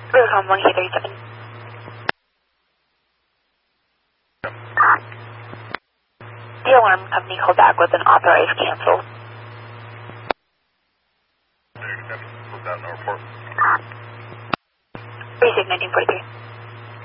Vericom 1K37. The alarm company called back with an authorized cancel. Put that in the report. Basic 1943.